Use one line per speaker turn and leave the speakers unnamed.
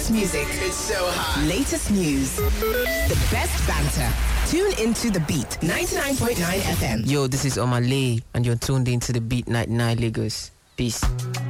Latest music.
It's so hot.
Latest news. The best banter. Tune into The Beat 99.9 FM.
Yo, this is Omale, and you're tuned into The Beat 99 Lagos. Peace.